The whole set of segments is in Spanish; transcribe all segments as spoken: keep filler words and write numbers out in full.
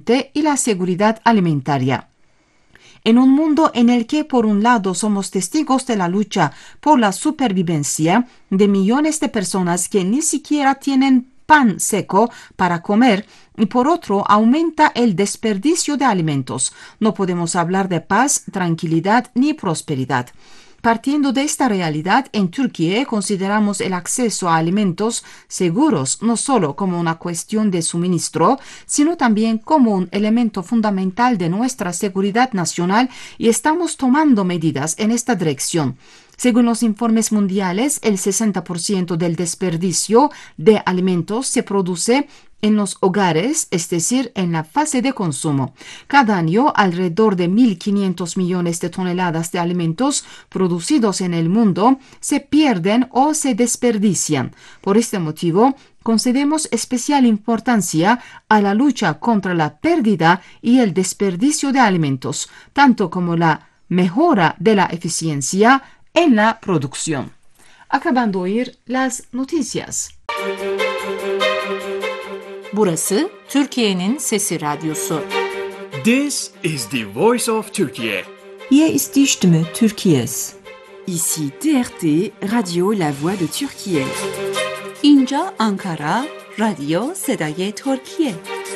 ambiente y la seguridad alimentaria. En un mundo en el que por un lado somos testigos de la lucha por la supervivencia de millones de personas que ni siquiera tienen pan seco para comer, y por otro aumenta el desperdicio de alimentos, no podemos hablar de paz, tranquilidad ni prosperidad. Partiendo de esta realidad, en Turquía consideramos el acceso a alimentos seguros no solo como una cuestión de suministro, sino también como un elemento fundamental de nuestra seguridad nacional y estamos tomando medidas en esta dirección. Según los informes mundiales, el sesenta por ciento del desperdicio de alimentos se produce en los hogares, es decir, en la fase de consumo. Cada año, alrededor de mil quinientos millones de toneladas de alimentos producidos en el mundo se pierden o se desperdician. Por este motivo, concedemos especial importancia a la lucha contra la pérdida y el desperdicio de alimentos, tanto como la mejora de la eficiencia en la producción. Acaban de oír las noticias. Burası Türkiye'nin Sesi Radyosu. This is the voice of Turkey. Hier ist die Stimme Türkiye's. Ici T R T, Radio La Voix de Türkiye. اینجا آنکارا، رادیو صدای ترکیه.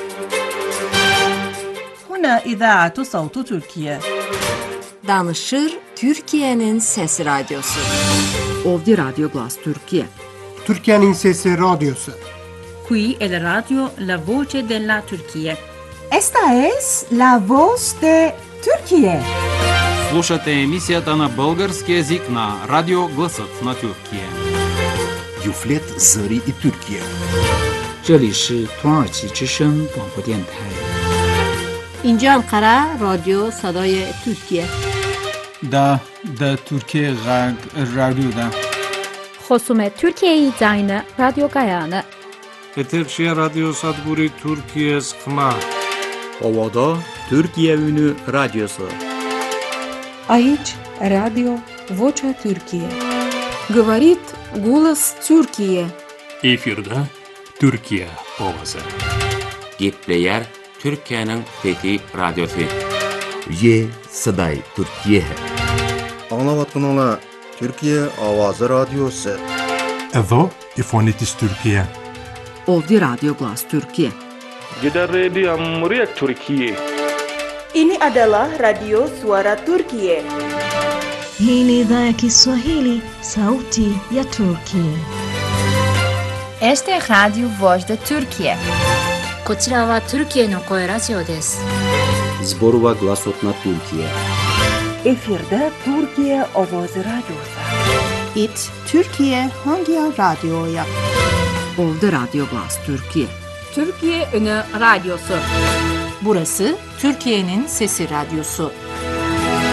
هنا إذاعة صوت تركيا. Danışır Türkiye'nin Sesi Radyosu. Ovdje Radio Glas Türkiye. Türkiye'nin Sesi Radyosu. Qui è la radio La Voce della Turchia. Esta es la voz de Turquía. Слушате емисията на български език на Радио Гласът на Тюркия. Юфлет Зари и Türkiye. 这里是土耳其之声广播电台。 اینجا انقره رادیو صدای ترکیه. دا دا ترکیه غرب رادیو دا. خصوم ترکیه زاین رادیو گایانه. Eterşehir Radyo Sadguri Türkiye Sıkma. Ovada Türkiye Ünü Radyosu. Aici Radio Vocea Türkiye. Говорит голос Türkiye. Efirde Türkiye Ovası. Gepleyer Türkiye'nin Fethi Radyosu. Ye Saday Türkiye. Anlavatkanlar Türkiye Avazı Radyosu. Evo İfonitis Türkiye. Ovdje Radio Glas Türkiye. Gidan Radio Muryat Türkiye. Ini adalah Radio Suara Turkiye. Hii ni idhaa ya Kiswahili, Sauti ya Turkiye. Este es Radio Voz de Turkiye. こちらはトルキエの声ラジオです。 Zborova Glasot na Türkiye. Efirde Türkiye Avazı Radyosu. It Türkiye Hangi Radyo'ya? Ovdje Radio Glas Türkiye. Türkiye Ünü Radyosu. Burası Türkiye'nin Sesi Radyosu.